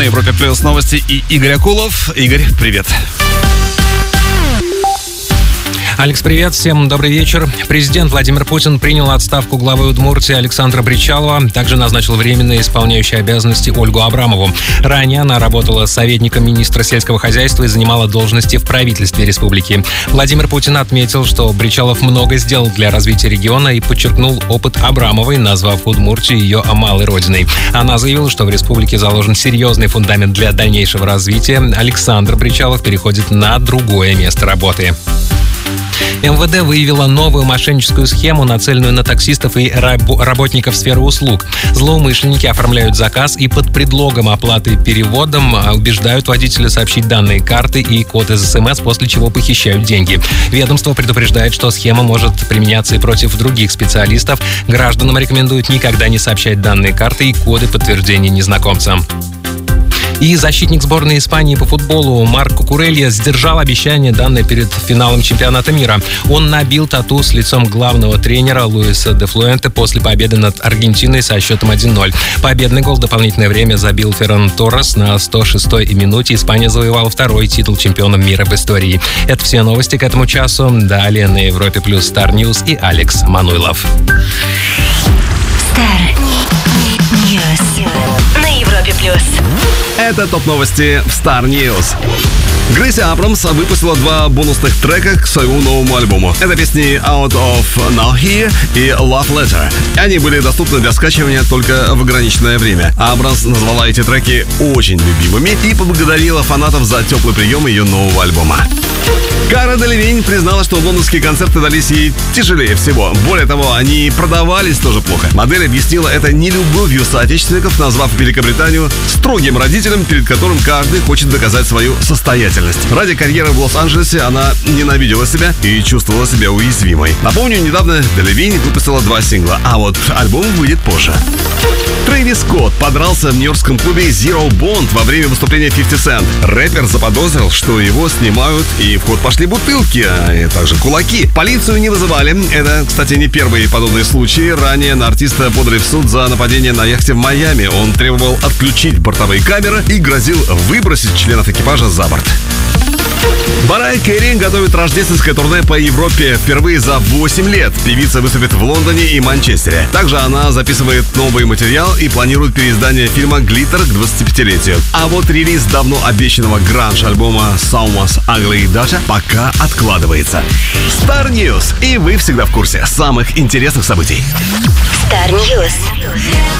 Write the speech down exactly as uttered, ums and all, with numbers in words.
На Европе Плюс новости и Игорь Акулов. Игорь, привет. Алекс, привет. Всем добрый вечер. Президент Владимир Путин принял отставку главы Удмуртии Александра Бричалова. Также назначил временно исполняющей обязанности Ольгу Абрамову. Ранее она работала советником министра сельского хозяйства и занимала должности в правительстве республики. Владимир Путин отметил, что Бричалов много сделал для развития региона и подчеркнул опыт Абрамовой, назвав Удмуртию ее малой родиной. Она заявила, что в республике заложен серьезный фундамент для дальнейшего развития. Александр Бричалов переходит на другое место работы. эм вэ дэ выявила новую мошенническую схему, нацеленную на таксистов и раб- работников сферы услуг. Злоумышленники оформляют заказ и под предлогом оплаты переводом убеждают водителя сообщить данные карты и код из эс эм эс, после чего похищают деньги. Ведомство предупреждает, что схема может применяться и против других специалистов. Гражданам рекомендуют никогда не сообщать данные карты и коды подтверждения незнакомцам. И защитник сборной Испании по футболу Марк Кукурелья сдержал обещание, данное перед финалом чемпионата мира. Он набил тату с лицом главного тренера Луиса де Флуэнте после победы над Аргентиной со счетом один ноль. Победный гол в дополнительное время забил Ферран Торрес на сто шестой минуте. Испания завоевала второй титул чемпиона мира в истории. Это все новости к этому часу. Далее на Европе Плюс Стар Ньюс и Алекс Мануйлов. Стар Ньюс на Европе Плюс. Это топ-новости в Star News. Грейси Абрамс выпустила два бонусных трека к своему новому альбому. Это песни Out of Now Here и Love Letter. Они были доступны для скачивания только в ограниченное время. Абрамс назвала эти треки очень любимыми и поблагодарила фанатов за теплый прием ее нового альбома. Кара Делевинь признала, что лондонские концерты дались ей тяжелее всего. Более того, они продавались тоже плохо. Модель объяснила это нелюбовью соотечественников, назвав Великобританию строгим родителем, перед которым каждый хочет доказать свою состоятельность. Ради карьеры в Лос-Анджелесе она ненавидела себя и чувствовала себя уязвимой. Напомню, недавно Делевинь выпустила два сингла, а вот альбом выйдет позже. Трэвис Скотт подрался в нью-йоркском клубе Zero Bond во время выступления фифти Cent. Рэпер заподозрил, что его снимают, и в ход пошли бутылки, а также кулаки. Полицию не вызывали. Это, кстати, не первый подобный случай. Ранее на артиста подали в суд за нападение на яхте в Майами. Он требовал отключить бортовые камеры и грозил выбросить членов экипажа за борт. Марайя Кэрри готовит рождественское турне по Европе впервые за восемь лет. Певица выступит в Лондоне и Манчестере. Также она записывает новый материал и планирует переиздание фильма «Глиттер» к двадцатипятилетию. А вот релиз давно обещанного гранж-альбома «Someone's Ugly Daughter» пока откладывается. Star News. И вы всегда в курсе самых интересных событий. Star News.